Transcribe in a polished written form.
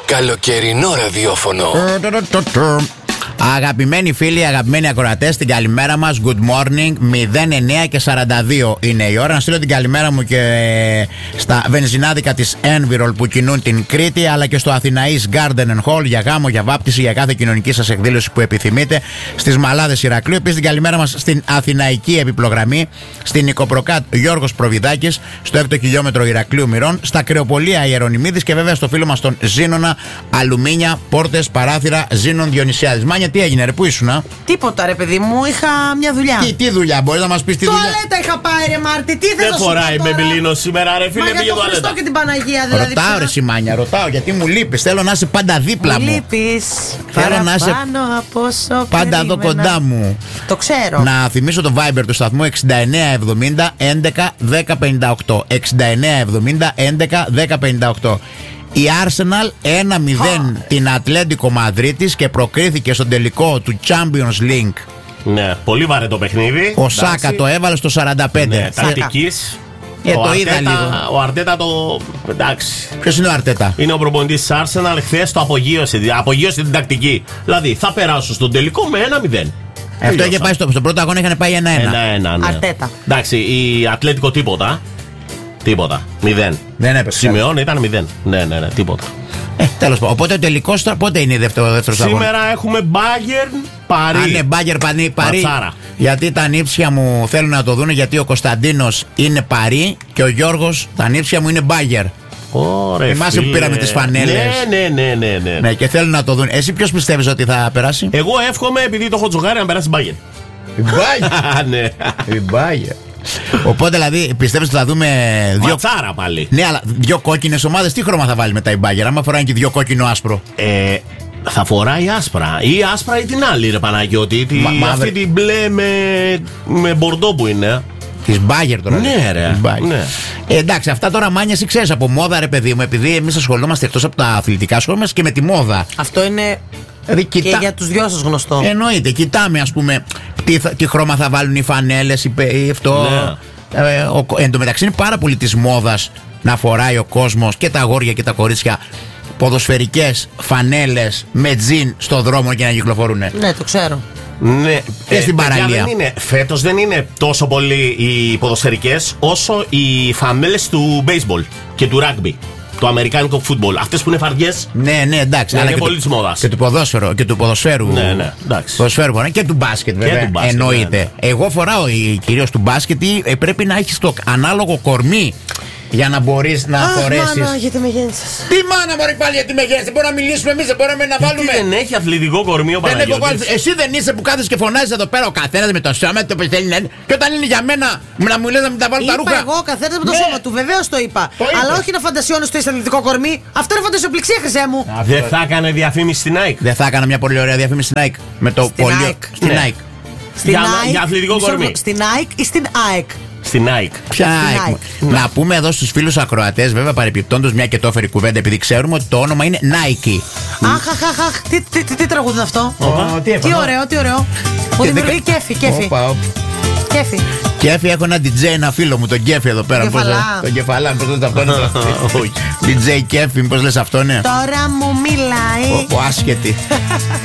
Καλοκαιρινό ραδιόφωνο. Αγαπημένοι φίλοι, αγαπημένοι ακροατές, την καλημέρα μας. Good morning. 09 και 42 είναι η ώρα. Να στείλω την καλημέρα μου και στα βενζινάδικα της Envirol που κινούν την Κρήτη, αλλά και στο Αθηναής Garden and Hall για γάμο, για βάπτιση, για κάθε κοινωνική σας εκδήλωση που επιθυμείτε. Στις Μαλάδες Ηρακλείου. Επίσης την καλημέρα μας στην Αθηναϊκή επιπλογραμμή, στην Νικοπροκάτ Γιώργος Προβιδάκης, στο 6ο χιλιόμετρο Ηρακλείου Μυρών, στα Κρεοπολία Ιερονιμίδης και βέβαια στο φίλο μας τον Ζήνονα, αλουμίνια, πόρτες, παράθυρα, Ζήνων Διονυσιάδης. Μάνια, τι έγινε, ρε, πού ήσουνα? Τίποτα, ρε παιδί μου, είχα μια δουλειά. Τι δουλειά, μπορεί να μας πεις τι δουλειά? Τουαλέτα είχα πάει, ρε Μάρτη, τι θες να σου πω? Δεν φοράει Μπεμπιλίνο σήμερα, ρε φίλε, πήγε τουαλέτα. Μα για τον Χριστό και την Παναγία, δηλαδή. Ρωτάω, ρε Σιμάνια, ρωτάω γιατί μου λείπεις. Θέλω να είσαι πάντα δίπλα μου. Λείπεις. Θέλω να είσαι πάντα εδώ κοντά μου. Το ξέρω. Να θυμίσω το Viber του σταθμού 6970 11 1058. 6970 11 1058. Η Arsenal 1-0 την Ατλέντικο Μαδρίτης και προκρίθηκε στον τελικό του Champions League. Ναι, πολύ βαρύ το παιχνίδι. Ο Σάκα το έβαλε στο 45. Ναι, τακτικής. Το είδα λίγο. Ο Αρτέτα το. Εντάξει. Ποιος είναι ο Αρτέτα? Είναι ο προπονητής της Arsenal. Χθες το απογείωσε την τακτική. Δηλαδή θα περάσω στον τελικό με 1-0. Αυτό είχε πάει στον πρώτο αγώνα, είχαν πάει 1-1. Ναι. Αρτέτα. Εντάξει, η Ατλέτικο τίποτα. Τίποτα. 0. Δεν έπαιξε. Σημειώνει, ήταν 0. Ναι, τίποτα. Τέλος πάντων. Οπότε ο τελικός τώρα πότε είναι η δεύτερος αγώνα? Σήμερα έχουμε Bayern Παρί. Αν είναι Bayern Παρί. Ματσάρα. Γιατί τα νύψια μου θέλουν να το δουν, γιατί ο Κωνσταντίνος είναι Παρί και ο Γιώργος τα νύψια μου είναι Bayern. Ωραία. Θυμάσαι που πήραμε τις φανέλες? Ναι. Και θέλουν να το δουν. Εσύ ποιος πιστεύεις ότι θα περάσει? Εγώ εύχομαι, επειδή το έχω τζογάρει, να περάσει Bayern. Η Bayern. Ναι. Η Bayern. Οπότε δηλαδή πιστεύεις ότι θα δούμε δύο. Ματσάρα πάλι. Ναι, αλλά δύο κόκκινες ομάδες. Τι χρώμα θα βάλει μετά η Bayern? Άμα φοράει και δύο κόκκινο άσπρο. Θα φοράει άσπρα. Ή άσπρα ή την άλλη, ρε Παναγιώτη. Αυτή την μπλε με μπορντό που είναι. Της Bayern τώρα. Ναι, ρε. Ναι. Εντάξει, αυτά τώρα Μάνια, εσύ ξέρεις από μόδα, ρε παιδί μου, επειδή εμείς ασχολούμαστε εκτός από τα αθλητικά, ασχολούμαστε και με τη μόδα. Αυτό είναι. Δηλαδή, και για τους δυο σας γνωστό. Εννοείται, κοιτάμε ας πούμε τι χρώμα θα βάλουν οι φανέλες ή αυτό. Ναι. Εν τω μεταξύ είναι πάρα πολύ της μόδας να φοράει ο κόσμος και τα αγόρια και τα κορίτσια ποδοσφαιρικές φανέλες με τζιν στο δρόμο και να κυκλοφορούν. Ναι, το ξέρω. Ναι, και στην παραλία. Φέτος δεν είναι τόσο πολύ οι ποδοσφαιρικές όσο οι φανέλες του baseball και του rugby. Το αμερικάνικο φούτμπολ. Αυτές που είναι φαρδιές. Ναι, εντάξει. Είναι πολύ της μόδας. Και του ποδοσφαίρου. Ναι, εντάξει. Ποδοσφαίρου και του μπάσκετ, βέβαια. Εννοείται. Ναι. Εγώ φοράω κυρίως του μπάσκετ. Πρέπει να έχεις το ανάλογο κορμί για να μπορείς να φορέσεις. Μάνα, γιατί με γέννησες. Τι μάνα, μωρή, πάλι γιατί με γέννησες? Δεν μπορούμε να μιλήσουμε εμείς, δεν μπορούμε να βάλουμε. Δεν έχει αθλητικό κορμί ο Παναγιώτης. Εσύ δεν είσαι που κάθεσαι και φωνάζεις εδώ πέρα ο καθένας με το σώμα του, όπως θέλει να είναι. Και όταν είναι για μένα να μου λες να μην τα βάλω τα ρούχα. Είπα εγώ, ο καθένας με το σώμα του, βεβαίως το είπα. Αλλά όχι να φαντασιώνεις το αθλητικό κορμί. Αυτό είναι φαντασιοπληξία, χρυσέ μου. Δεν θα έκανε διαφήμιση στην Nike? Δεν θα έκανα μια πολύ ωραία διαφήμιση στην Nike? Με το πολιο. Στην Nike. Για αθλητικό κορμί. Στην Nike ή στην ΑΕΚ? Στην Nike. Ποια Nike? Να πούμε εδώ στους φίλους ακροατές, βέβαια παρεπιπτόντως, μια και το έφερε κουβέντα, επειδή ξέρουμε ότι το όνομα είναι Nike. Αχ, τι τραγούδι είναι αυτό? Τι ωραίο. Μου δημιουργεί κέφι. Κέφι, έχω ένα DJ, ένα φίλο μου, τον Κέφι εδώ πέρα. Τον Κεφαλά, πώς λες αυτό? DJ Κέφι, πώς λες αυτό, ναι? Τώρα μου μιλάει. Άσχετη.